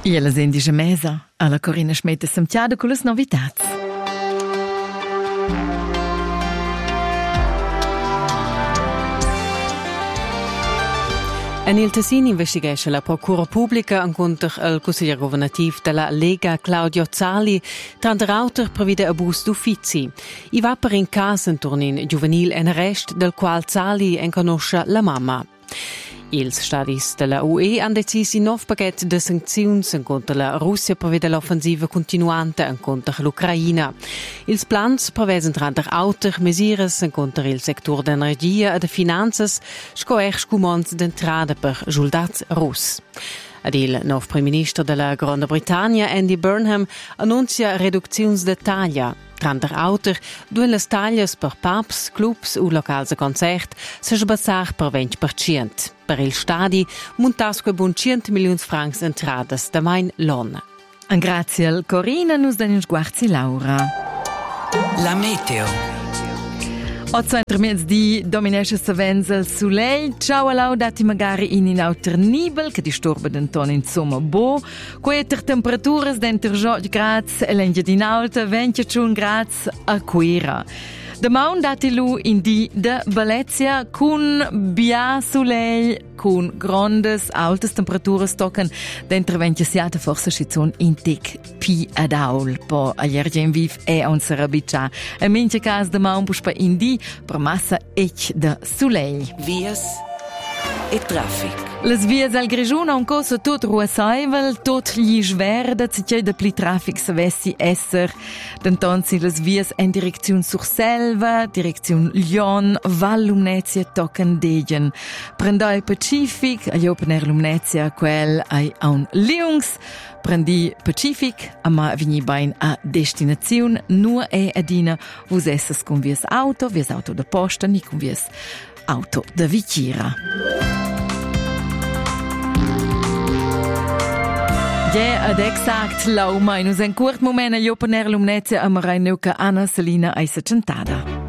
E alla sendice mesa, alla Corina Schmette Samtiada con le novità. En il Tessin investigesce la Procura Pubblica incontro al Consiglio Governativo della Lega Claudio Zali tante autor prevede abus d'uffici. I va per in caso intorno in giovanil en arrest del qual Zali en conosce la mamma. Ils stadis della UE han deciso un nuovo pacchetto di sanzioni contro la Russia prevede l'offensiva continuante contro l'Ucraina. Ils plans prevedono tra altre misure contro il settore dell'energia e delle finanze, scoerch cumons d'entrada per soldati russi. Ed il nuovo primo ministro della Gran Bretagna, Andy Burnham, annuncia riduzioni di taglia. Tra altre, due le taglias per pubs, clubs o locals de concert se sbassar per 20%. Per il stadi, montasque bon 100 milioni francs entradas da main lon. Grazie al Corina, nus den sguarzi Laura. La meteo. 8 intermezzi di dominesce savenza il soleil. Ciao allau dati magari in auter nibel che disturba denton insomma bo. Queter temperaturas d'enter 8 grads e l'engia di alta 21 grads a Quera. Demaun dati lu in di de Bellezia con bia soleil con grandes altas temperaturas tocan d'entre 27 forse schizon in tic pi ad aul po alergen viv e on sarabiccia. E minche cas demaun puspa in di per massa ec de soleil. Vias e traffic. Les vies al Grigiun han cosa tot ruasaivel, tot gli sverde, c'è de pli traffic savessi esser. D'entonzi les vies en direzione Surselva, direzione Lyon, Val Lumnezia tocan degen. Prendai Pacific, agli opener Lumnezia quel ai un Liungs. Prendi Pacific, ama vini bain a destinazione, nur e adina vos esses con vies auto de posta, ni con vies auto de vitira. Ja, ad exact lauma. In un curt moment a Jopaner Lumnezia a Marai Neuca Anna Selina ai Secentada.